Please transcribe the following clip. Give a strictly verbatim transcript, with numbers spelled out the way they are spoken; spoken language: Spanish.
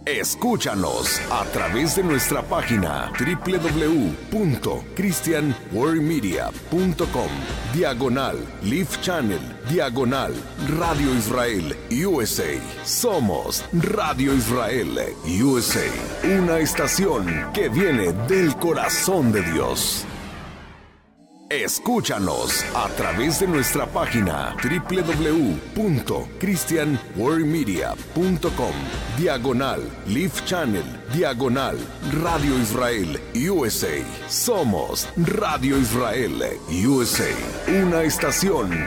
Escúchanos a través de nuestra página doble u doble u doble u punto christian world media punto com, diagonal Live Channel, diagonal Radio Israel U S A. Somos Radio Israel U S A, una estación que viene del corazón de Dios. Escúchanos a través de nuestra página doble u doble u doble u punto christian world media punto com, diagonal Live Channel, diagonal Radio Israel U S A. Somos Radio Israel U S A, una estación